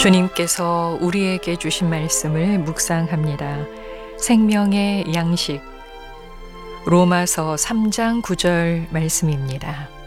주님께서 우리에게 주신 말씀을 묵상합니다. 생명의 양식 로마서 3장 9절 말씀입니다.